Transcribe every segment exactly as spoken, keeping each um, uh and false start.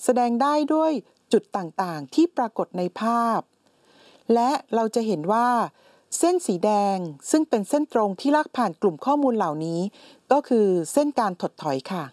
แสดงได้ด้วยจุดต่างๆที่ปรากฏในภาพและเราจะเห็นว่าเส้นสีแดงซึ่งเป็นเส้นตรงที่ลากผ่านกลุ่มข้อมูลเหล่านี้ก็คือเส้นการถดถอยค่ะ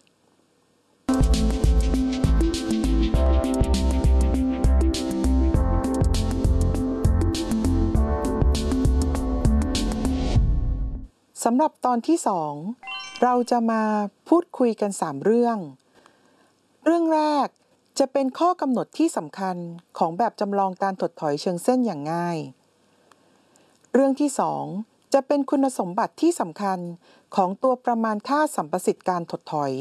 สำหรับตอนที่สองเราจะมาพูดคุยกันสามเรื่องเรื่องแรกจะเป็นข้อกำหนดที่สำคัญของแบบจำลองการถดถอยเชิงเส้นอย่างง่ายเรื่องที่สองจะเป็นคุณสมบัติที่สำคัญของตัวประมาณค่าสัมประสิทธิ์การถดถอย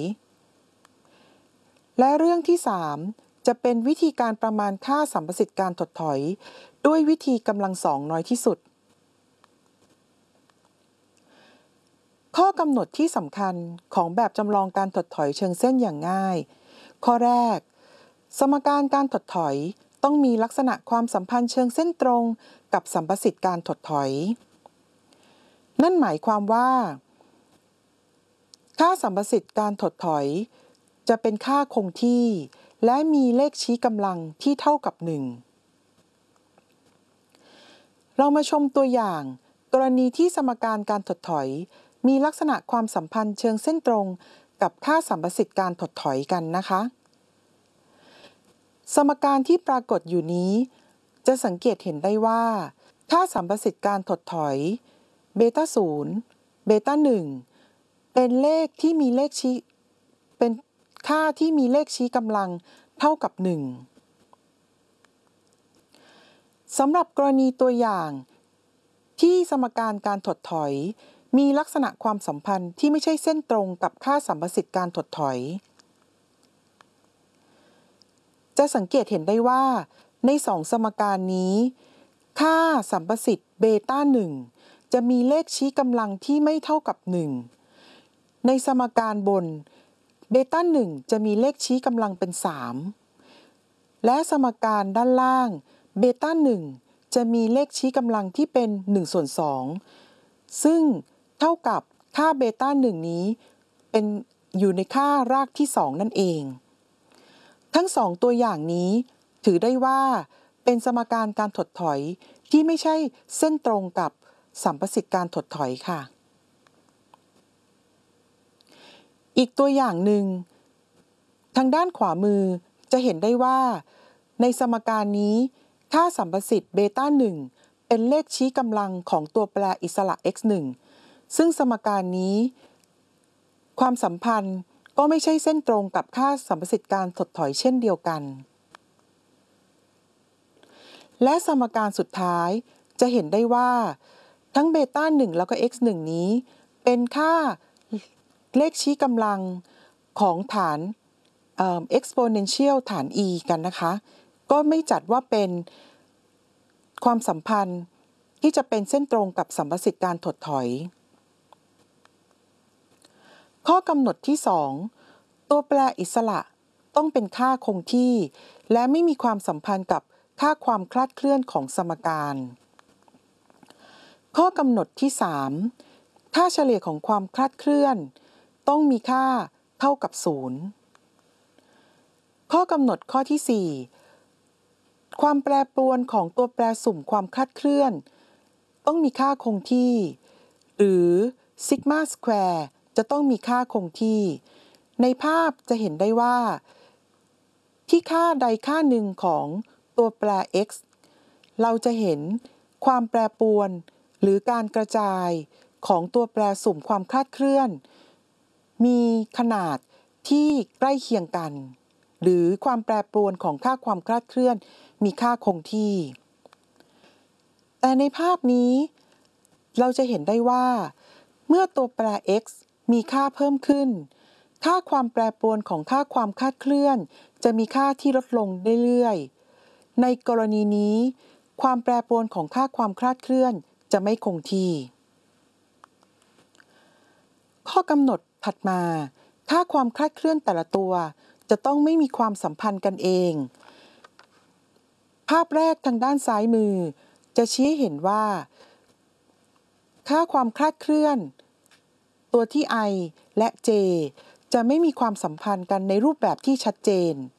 และเรื่องที่สามจะเป็นวิธีการประมาณค่าสัมประสิทธิ์การถดถอยด้วยวิธีกำลังสองน้อยที่สุดข้อกำหนดที่สำคัญของแบบจำลองการถดถอยเชิงเส้นอย่างง่ายข้อแรกสมการการถดถอยต้องมีลักษณะความสัมพันธ์เชิงเส้นตรงกับสัมประสิทธิ์การถดถอยนั่นหมายความว่าค่าสัมประสิทธิ์การถดถอยจะเป็นค่าคงที่และมีเลขชี้กำลังที่เท่ากับหนึ่งเรามาชมตัวอย่างกรณีที่สมการการถดถอยมีลักษณะความสัมพันธ์เชิงเส้นตรงกับค่าสัมประสิทธิ์การถดถอยกันนะคะสมการที่ปรากฏอยู่นี้จะสังเกตเห็นได้ว่าค่าสัมประสิทธิ์การถดถอยเบต้าศูนย์เบต้าหนึ่งเป็นเลขที่มีเลขชี้เป็นค่าที่มีเลขชี้กำลังเท่ากับหนึ่งสำหรับกรณีตัวอย่างที่สมการการถดถอยมีลักษณะความสัมพันธ์ที่ไม่ใช่เส้นตรงกับค่าสัมประสิทธิ์การถดถอยจะสังเกตเห็นได้ว่าในสองสมการนี้ค่าสัมประสิทธิ์เบต้าหนึ่งจะมีเลขชี้กำลังที่ไม่เท่ากับหนึ่งในสมการบนเบต้าหนึ่งจะมีเลขชี้กำลังเป็นสามและสมการด้านล่างเบต้าหนึ่งจะมีเลขชี้กำลังที่เป็นหนึ่งส่วนสองซึ่งเท่ากับค่าเบต้าหนึ่งนี้เป็นอยู่ในค่ารากที่สองนั่นเองทั้งสองตัวอย่างนี้ถือได้ว่าเป็นสมการการถดถอยที่ไม่ใช่เส้นตรงกับสัมประสิทธิ์การถดถอยค่ะอีกตัวอย่างหนึ่งทางด้านขวามือจะเห็นได้ว่าในสมการนี้ค่าสัมประสิทธิ์เบต้าหนึ่งเป็นเลขชี้กำลังของตัวแปรอิสระ x หนึ่งซึ่งสมการนี้ความสัมพันธ์ก็ไม่ใช่เส้นตรงกับค่าสัมประสิทธิ์การถดถอยเช่นเดียวกันและสมการสุดท้ายจะเห็นได้ว่าทั้งเบต้าหนึ่งแล้วก็ x หนึ่งนี้เป็นค่าเลขชี้กำลังของฐานเอ่อ exponential ฐาน e กันนะคะก็ไม่จัดว่าเป็นความสัมพันธ์ที่จะเป็นเส้นตรงกับสัมประสิทธิ์การถดถอยข้อกำหนดที่สองตัวแปรอิสระต้องเป็นค่าคงที่และไม่มีความสัมพันธ์กับค่าความคลาดเคลื่อนของสมการข้อกำหนดที่สามค่าเฉลี่ยของความคลาดเคลื่อนต้องมีค่าเท่ากับศูนย์ข้อกำหนดข้อที่สี่ความแปรปรวนของตัวแปรสุ่มความคลาดเคลื่อนต้องมีค่าคงที่หรือซิกมาสแควร์จะต้องมีค่าคงที่ในภาพจะเห็นได้ว่าที่ค่าใดค่าหนึ่งของตัวแปร x เราจะเห็นความแปรปรวนหรือการกระจายของตัวแปรสุ่มความคลาดเคลื่อนมีขนาดที่ใกล้เคียงกันหรือความแปรปรวนของค่าความคลาดเคลื่อนมีค่าคงที่แต่ในภาพนี้เราจะเห็นได้ว่าเมื่อตัวแปร x มีค่าเพิ่มขึ้นค่าความแปรปรวนของค่าความคลาดเคลื่อนจะมีค่าที่ลดลงเรื่อยๆในกรณีนี้ความแปรปรวนของค่าความคลาดเคลื่อนจะไม่คงที่ข้อกำหนดถัดมาค่าความคลาดเคลื่อนแต่ละตัวจะต้องไม่มีความสัมพันธ์กันเองภาพแรกทางด้านซ้ายมือจะชี้ให้เห็นว่าค่าความคลาดเคลื่อนตัวที่ i และ j จะไม่มีความสัมพันธ์กันในรูปแบบที่ชัดเจน